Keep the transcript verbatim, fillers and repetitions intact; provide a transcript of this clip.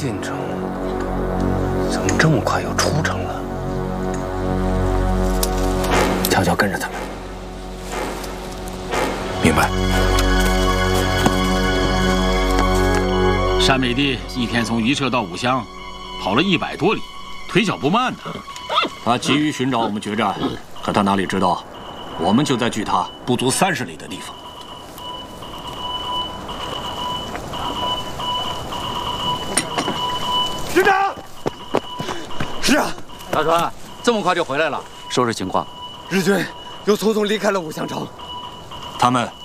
进城，怎么这么快又出城了？悄悄跟着他们。 明白。 单美帝一天从榆社到武乡，跑了一百多里，腿脚不慢呐。 他急于寻找我们决战，可他哪里知道，我们就在距他不足三十里的地方。 师长，是啊， 大川，这么快就回来了？说说情况。 日军又匆匆离开了武乡城， 他们